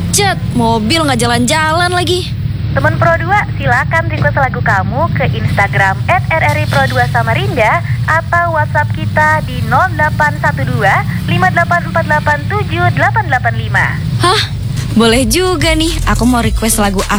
macet, mobil nggak jalan-jalan lagi. Temen Pro 2, silakan request lagu kamu ke Instagram @rripro2 Samarinda atau WhatsApp kita di 0812 58487 885. Hah? Boleh juga nih, aku mau request lagu